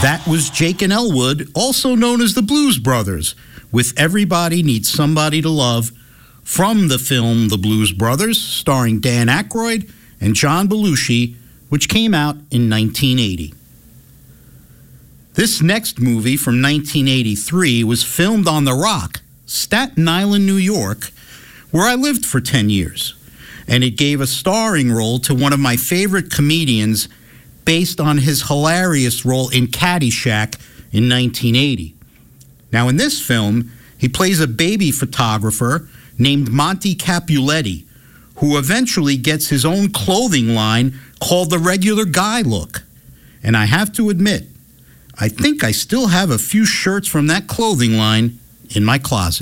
That was Jake and Elwood, also known as the Blues Brothers, with Everybody Needs Somebody to Love, from the film The Blues Brothers, starring Dan Aykroyd and John Belushi, which came out in 1980. This next movie from 1983 was filmed on The Rock, Staten Island, New York, where I lived for 10 years, and it gave a starring role to one of my favorite comedians based on his hilarious role in Caddyshack in 1980. Now, in this film, he plays a baby photographer named Monty Capuletti, who eventually gets his own clothing line called the Regular Guy Look. And I have to admit, I think I still have a few shirts from that clothing line in my closet.